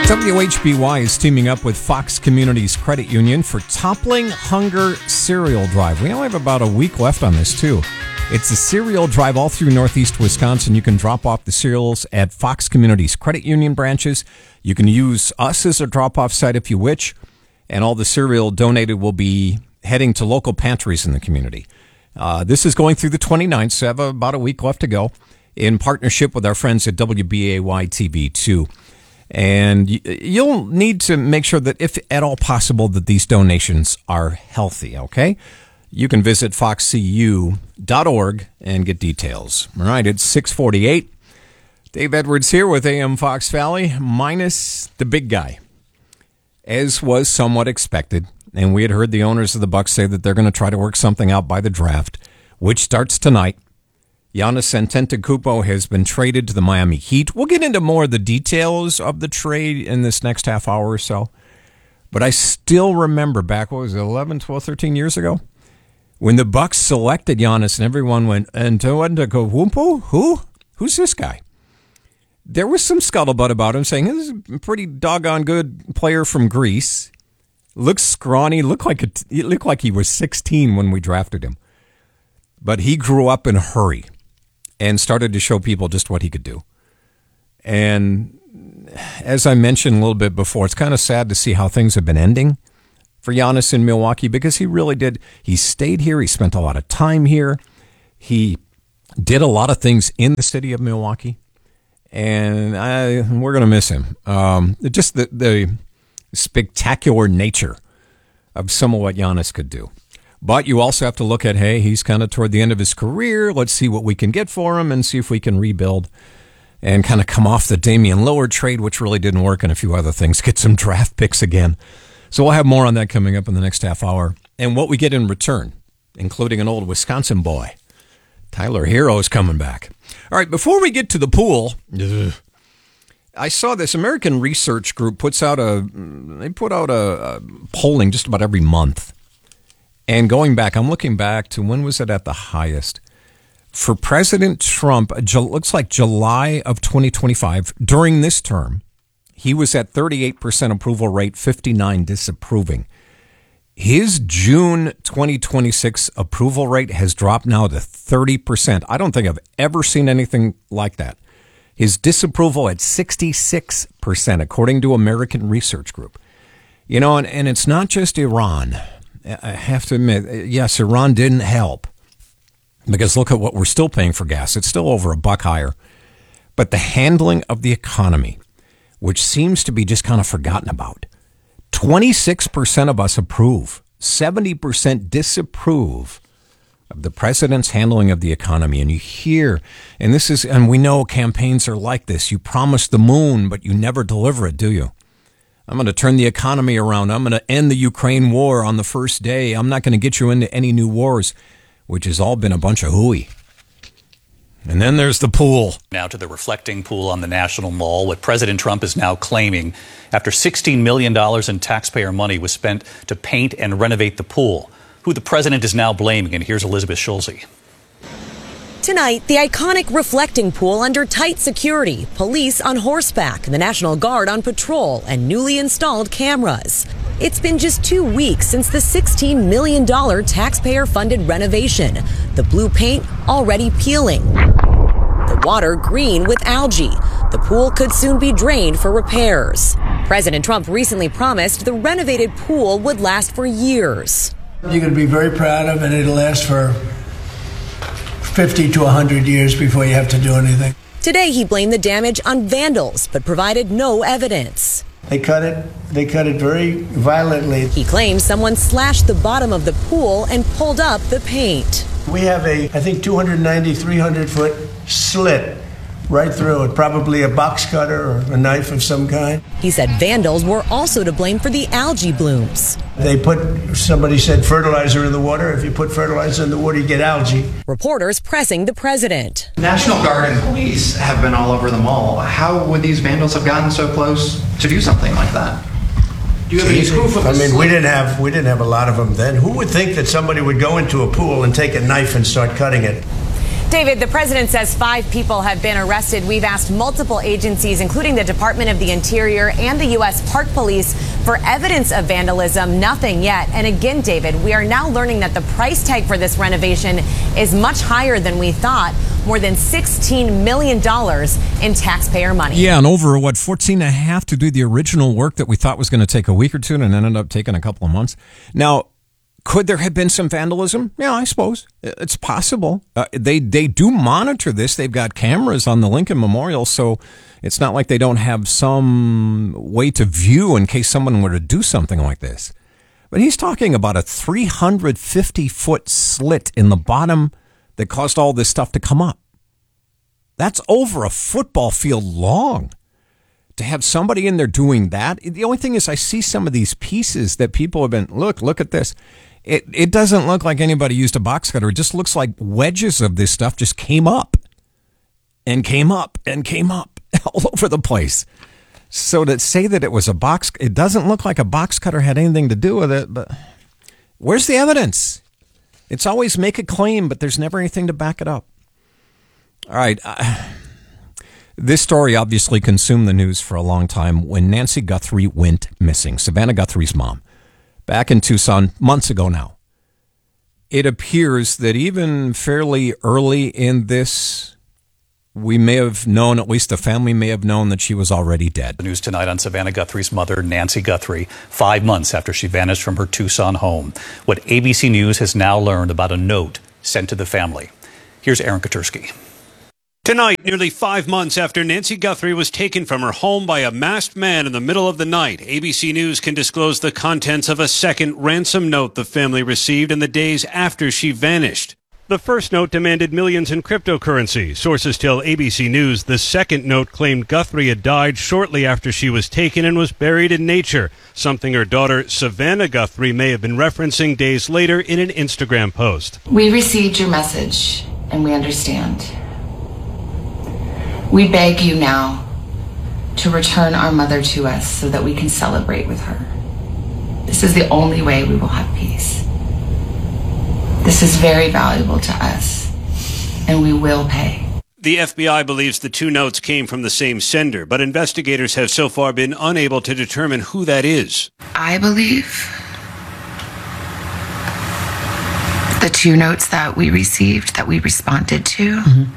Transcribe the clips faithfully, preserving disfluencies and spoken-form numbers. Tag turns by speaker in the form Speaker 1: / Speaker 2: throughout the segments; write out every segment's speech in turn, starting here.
Speaker 1: W H B Y is teaming up with Fox Communities Credit Union for Toppling Hunger Cereal Drive. We only have about a week left on this, too. It's a cereal drive all through Northeast Wisconsin. You can drop off the cereals at Fox Communities Credit Union branches. You can use us as a drop-off site if you wish. And all the cereal donated will be heading to local pantries in the community. Uh, this is going through the twenty-ninth, so I have about a week left to go, in partnership with our friends at W B A Y T V two. And you'll need to make sure that, if at all possible, that these donations are healthy, okay? You can visit fox c u dot org and get details. All right, it's six forty-eight. Dave Edwards here with A M Fox Valley, minus the big guy, as was somewhat expected. And we had heard the owners of the Bucs say that they're going to try to work something out by the draft, which starts tonight. Giannis Antetokounmpo has been traded to the Miami Heat. We'll get into more of the details of the trade in this next half hour or so. But I still remember back, what was it, eleven, twelve, thirteen years ago? When the Bucs selected Giannis and everyone went, Antetokounmpo? Who? Who's this guy? There was some scuttlebutt about him saying, this is a pretty doggone good player from Greece. Looks scrawny, looked like, a, it looked like he was sixteen when we drafted him. But he grew up in a hurry and started to show people just what he could do. And as I mentioned a little bit before, it's kind of sad to see how things have been ending for Giannis in Milwaukee, because he really did. He stayed here. He spent a lot of time here. He did a lot of things in the city of Milwaukee. And I, we're going to miss him. Um, just the, the spectacular nature of some of what Giannis could do. But you also have to look at, hey, he's kind of toward the end of his career. Let's see what we can get for him and see if we can rebuild and kind of come off the Damian Lillard trade, which really didn't work, and a few other things. Get some draft picks again. So we'll have more on that coming up in the next half hour. And what we get in return, including an old Wisconsin boy. Tyler Hero is coming back. All right, before we get to the pool, ugh, I saw this American Research Group puts out a, they put out a, a polling just about every month. And going back, I'm looking back to when was it at the highest? For President Trump, it looks like July of twenty twenty-five, during this term, he was at thirty-eight percent approval rate, fifty-nine disapproving. His June twenty twenty-six approval rate has dropped now to thirty percent. I don't think I've ever seen anything like that. His disapproval at sixty-six percent, according to American Research Group. You know, and, and it's not just Iran. I have to admit, yes, Iran didn't help, because look at what we're still paying for gas. It's still over a buck higher. But the handling of the economy, which seems to be just kind of forgotten about, twenty-six percent of us approve, seventy percent disapprove of the president's handling of the economy. And you hear, and this is, and we know campaigns are like this. You promise the moon, but you never deliver it, do you? I'm going to turn the economy around. I'm going to end the Ukraine war on the first day. I'm not going to get you into any new wars, which has all been a bunch of hooey. And then there's the pool.
Speaker 2: Now to the reflecting pool on the National Mall. What President Trump is now claiming, after sixteen million dollars in taxpayer money was spent to paint and renovate the pool. Who the president is now blaming, and here's Elizabeth Schulze.
Speaker 3: Tonight, the iconic reflecting pool under tight security, police on horseback, the National Guard on patrol, and newly installed cameras. It's been just two weeks since the sixteen million dollars taxpayer-funded renovation. The blue paint already peeling. The water green with algae. The pool could soon be drained for repairs. President Trump recently promised the renovated pool would last for years.
Speaker 4: You're going to be very proud of it. It'll last for fifty to one hundred years before you have to do anything.
Speaker 3: Today, he blamed the damage on vandals, but provided no evidence.
Speaker 4: They cut it. They cut it very violently.
Speaker 3: He claims someone slashed the bottom of the pool and pulled up the paint.
Speaker 4: We have a, I think, two ninety, three hundred foot slit right through it, probably a box cutter or a knife of some kind.
Speaker 3: He said vandals were also to blame for the algae blooms.
Speaker 4: They put, somebody said, fertilizer in the water. If you put fertilizer in the water, you get algae.
Speaker 3: Reporters pressing the president.
Speaker 5: National Guard and police have been all over the mall. How would these vandals have gotten so close to do something like that? Do you have any proof of this?
Speaker 4: I mean, we didn't have we didn't have a lot of them then. Who would think that somebody would go into a pool and take a knife and start cutting it?
Speaker 3: David, the president says five people have been arrested. We've asked multiple agencies, including the Department of the Interior and the U S Park Police, for evidence of vandalism. Nothing yet. And again, David, we are now learning that the price tag for this renovation is much higher than we thought. More than sixteen million dollars in taxpayer money.
Speaker 1: Yeah, and over, what, fourteen and a half to do the original work that we thought was going to take a week or two and ended up taking a couple of months. Now, could there have been some vandalism? Yeah, I suppose. It's possible. Uh, they they do monitor this. They've got cameras on the Lincoln Memorial, so it's not like they don't have some way to view in case someone were to do something like this. But he's talking about a three hundred fifty foot slit in the bottom that caused all this stuff to come up. That's over a football field long. To have somebody in there doing that, the only thing is I see some of these pieces that people have been, look, look at this. It it doesn't look like anybody used a box cutter. It just looks like wedges of this stuff just came up and came up and came up all over the place. So to say that it was a box, it doesn't look like a box cutter had anything to do with it, but where's the evidence? It's always make a claim, but there's never anything to back it up. All right. Uh, this story obviously consumed the news for a long time when Nancy Guthrie went missing, Savannah Guthrie's mom, back in Tucson months ago now. It appears that even fairly early in this, we may have known, at least the family may have known, that she was already dead.
Speaker 2: The news tonight on Savannah Guthrie's mother, Nancy Guthrie, five months after she vanished from her Tucson home. What A B C News has now learned about a note sent to the family. Here's Aaron Katersky.
Speaker 6: Tonight, nearly five months after Nancy Guthrie was taken from her home by a masked man in the middle of the night, A B C News can disclose the contents of a second ransom note the family received in the days after she vanished. The first note demanded millions in cryptocurrency. Sources tell A B C News the second note claimed Guthrie had died shortly after she was taken and was buried in nature, something her daughter Savannah Guthrie may have been referencing days later in an Instagram post.
Speaker 7: We received your message and we understand. We beg you now to return our mother to us so that we can celebrate with her. This is the only way we will have peace. This is very valuable to us, and we will pay.
Speaker 6: The F B I believes the two notes came from the same sender, but investigators have so far been unable to determine who that is.
Speaker 7: I believe the two notes that we received, that we responded to, mm-hmm.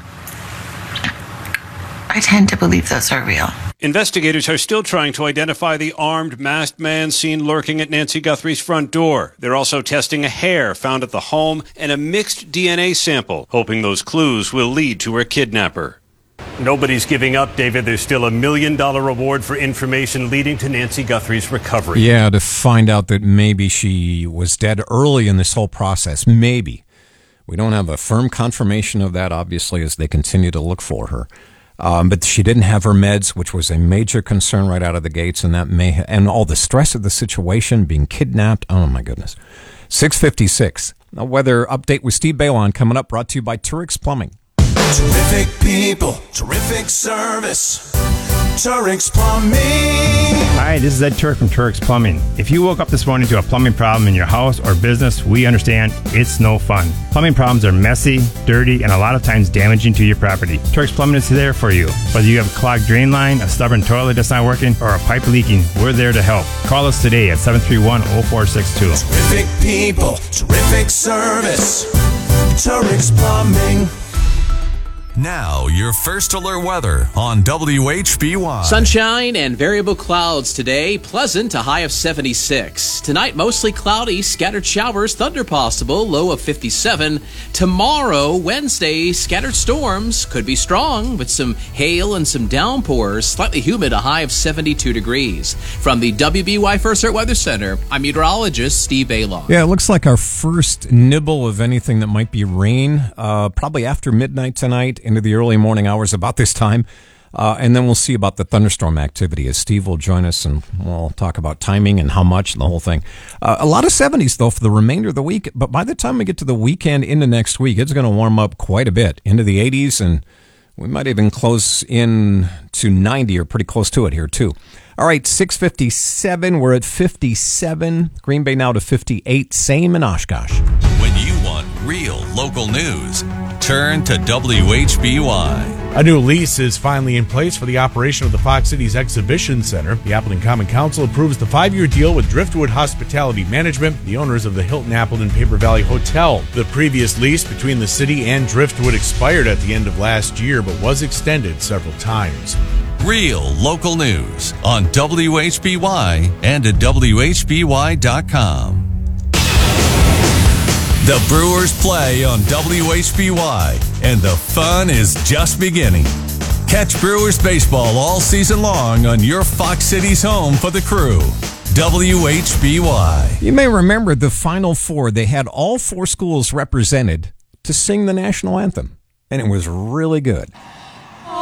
Speaker 7: I tend to believe those are real.
Speaker 6: Investigators are still trying to identify the armed, masked man seen lurking at Nancy Guthrie's front door. They're also testing a hair found at the home and a mixed D N A sample, hoping those clues will lead to her kidnapper. Nobody's giving up, David. There's still a million dollar reward for information leading to Nancy Guthrie's recovery.
Speaker 1: Yeah, to find out that maybe she was dead early in this whole process. Maybe. We don't have a firm confirmation of that, obviously, as they continue to look for her. Um, but she didn't have her meds, which was a major concern right out of the gates, and that may ha- and all the stress of the situation, being kidnapped. Oh my goodness. six fifty-six. A weather update with Steve Balon coming up, brought to you by Turix Plumbing.
Speaker 8: Terrific people, terrific service. Turix Plumbing.
Speaker 9: Hi, this is Ed Turk from Turix Plumbing. If you woke up this morning to a plumbing problem in your house or business, we understand it's no fun. Plumbing problems are messy, dirty, and a lot of times damaging to your property. Turix Plumbing is there for you. Whether you have a clogged drain line, a stubborn toilet that's not working, or a pipe leaking, we're there to help. Call us today at seven three one, oh four six two.
Speaker 8: Terrific people, terrific service. Turix Plumbing. Now, your first alert weather on W H B Y.
Speaker 10: Sunshine and variable clouds today. Pleasant, a high of seventy-six. Tonight, mostly cloudy, scattered showers, thunder possible, low of fifty-seven. Tomorrow, Wednesday, scattered storms, could be strong with some hail and some downpours. Slightly humid, a high of seventy-two degrees. From the W B Y First Alert Weather Center, I'm meteorologist Steve Balon.
Speaker 1: Yeah, it looks like our first nibble of anything that might be rain, uh, probably after midnight tonight, into the early morning hours about this time. Uh, and then we'll see about the thunderstorm activity as Steve will join us and we'll talk about timing and how much and the whole thing. Uh, a lot of seventies, though, for the remainder of the week. But by the time we get to the weekend into next week, it's going to warm up quite a bit into the eighties. And we might even close in to ninety or pretty close to it here, too. All right, six fifty-seven. We're at fifty-seven. Green Bay now to fifty-eight. Same in Oshkosh.
Speaker 8: When you want real local news, return to W H B Y.
Speaker 11: A new lease is finally in place for the operation of the Fox Cities Exhibition Center. The Appleton Common Council approves the five-year deal with Driftwood Hospitality Management, the owners of the Hilton Appleton Paper Valley Hotel. The previous lease between the city and Driftwood expired at the end of last year, but was extended several times.
Speaker 8: Real local news on W H B Y and at W H B Y dot com. The Brewers play on W H B Y, and the fun is just beginning. Catch Brewers baseball all season long on your Fox Cities home for the Crew, W H B Y.
Speaker 1: You may remember the Final Four. They had all four schools represented to sing the national anthem, and it was really good.